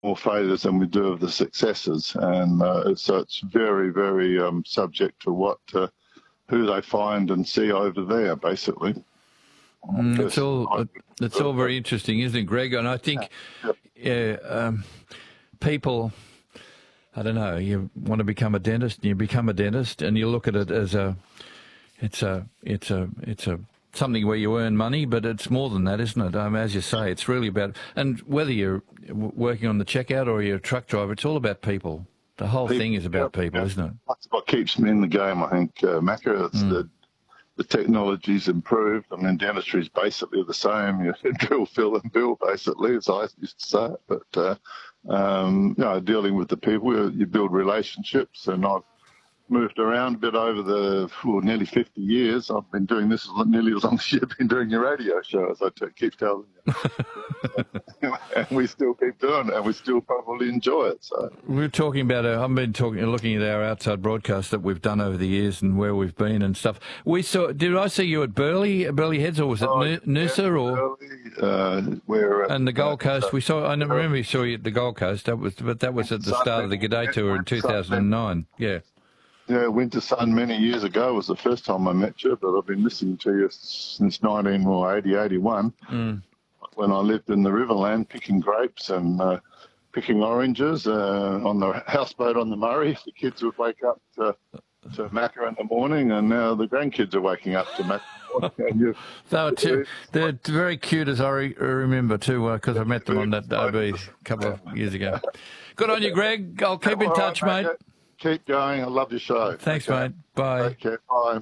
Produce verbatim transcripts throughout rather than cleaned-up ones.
more failures than we do of the successes, and uh, so it's very, very um, subject to what uh, who they find and see over there, basically. Mm, it's all it's all very interesting, isn't it, Greg? And I think yeah, um, people, I don't know, you want to become a dentist, and you become a dentist, and you look at it as a, it's a, it's a, it's a. something where you earn money, but it's more than that, isn't it? Um, as you say, it's really about, and whether you're w- working on the checkout or you're a truck driver, it's all about people. The whole people, thing is about people, yeah. Isn't it? That's what keeps me in the game, I think, uh, Macca. It's mm. the, the technology's improved. I mean, dentistry is basically the same. You drill, fill, and bill, basically, as I used to say it. But, uh, um, you know, dealing with the people, you build relationships, and I've moved around a bit over the well, nearly fifty years. I've been doing this nearly as long as you've been doing your radio show, as I t- keep telling you. And we still keep doing it, and we still probably enjoy it. So we're talking about. Uh, I've been talking, looking at our outside broadcasts that we've done over the years and where we've been and stuff. We saw. Did I see you at Burleigh, Burleigh Heads, or was it oh, N- Noosa, yeah, or Burleigh, uh, where? And the Gold Coast. Uh, we saw. I remember we saw you at the Gold Coast. That was, but that was at the start of the G'day tour in two thousand nine. Yeah. Yeah, Winter Sun many years ago was the first time I met you, but I've been listening to you since nineteen eighty, eighty-one, mm. when I lived in the Riverland picking grapes and uh, picking oranges uh, on the houseboat on the Murray. The kids would wake up to, to Macca in the morning, and now the grandkids are waking up to Macca. you, they were too, they're very cute, as I re- remember, too, because uh, I met them on that O B a couple of years ago. Good on you, Greg. I'll keep in touch, mate. mate. Keep going. I love your show. Thanks, okay. mate. Bye. Take care. Bye.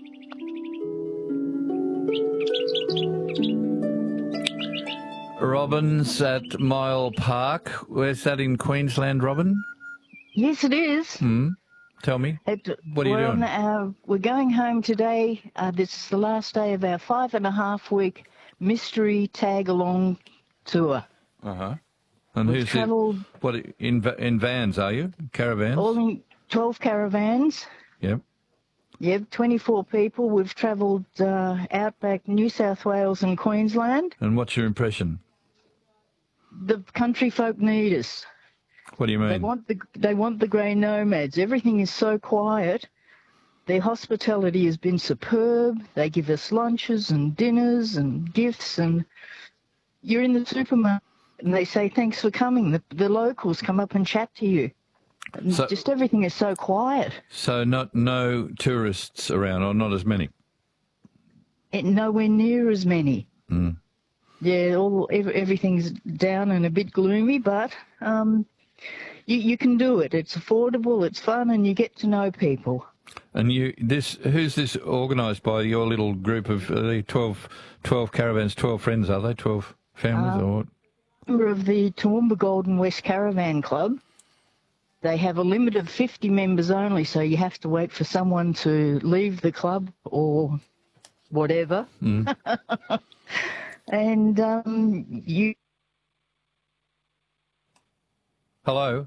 Robin's at Mile Park. Where's that in Queensland, Robin? Yes, it is. Hmm. Tell me. It, what are you doing? Our, we're going home today. Uh, this is the last day of our five and a half week mystery tag-along tour. Uh-huh. And We've who's travelled... it? What, in, in vans, are you? Caravans? All in twelve caravans. Yep. Yep, twenty-four people. We've travelled uh, outback New South Wales and Queensland. And what's your impression? The country folk need us. What do you mean? They want the they want the grey nomads. Everything is so quiet. Their hospitality has been superb. They give us lunches and dinners and gifts, and you're in the supermarket and they say thanks for coming. The, the locals come up and chat to you. So, just everything is so quiet. So not no tourists around, or not as many? It, nowhere near as many. Mm. Yeah, all every, everything's down and a bit gloomy, but um, you, you can do it. It's affordable, it's fun, and you get to know people. And you, this, who's this organised by? Your little group of uh, the twelve, twelve caravans, twelve friends, are they? Twelve families, um, or what? Member of the Toowoomba Golden West Caravan Club. They have a limit of fifty members only, so you have to wait for someone to leave the club or whatever. Mm. And um, you... Hello?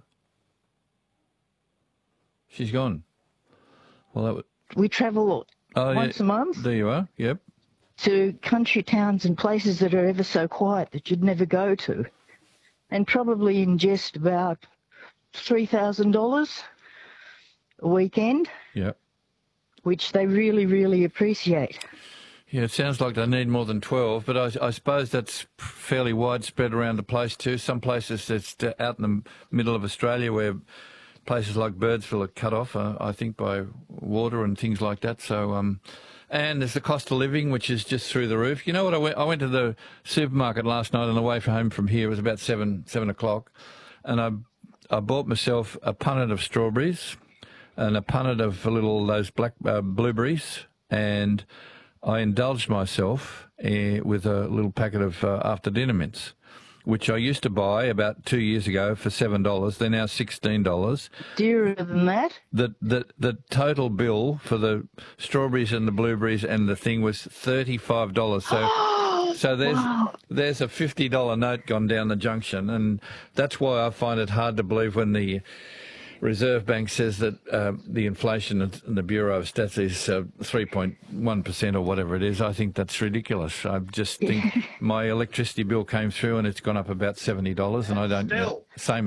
She's gone. Well, that was... We travel oh, once yeah. a month. There you are, yep. To country towns and places that are ever so quiet that you'd never go to. And probably ingest about three thousand dollars a weekend. Yep. Which they really, really appreciate. Yeah, it sounds like they need more than twelve, but I, I suppose that's fairly widespread around the place too. Some places it's out in the middle of Australia where places like Birdsville are cut off, uh, I think, by water and things like that. So, um, and there's the cost of living, which is just through the roof. You know what? I went, I went to the supermarket last night on the way home from here. It was about seven, seven o'clock, and I, I bought myself a punnet of strawberries and a punnet of little those black uh, blueberries, and I indulged myself uh, with a little packet of uh, after dinner mints, which I used to buy about two years ago for seven dollars. They're now sixteen dollars. Dearer than that? The, the, the total bill for the strawberries and the blueberries and the thing was thirty-five dollars. So so there's wow. there's a fifty dollar note gone down the junction, and that's why I find it hard to believe when the Reserve Bank says that uh, the inflation in the Bureau of Stats is uh, three point one percent or whatever it is. I think that's ridiculous. I just think my electricity bill came through and it's gone up about seventy dollars, and I don't... Still. Same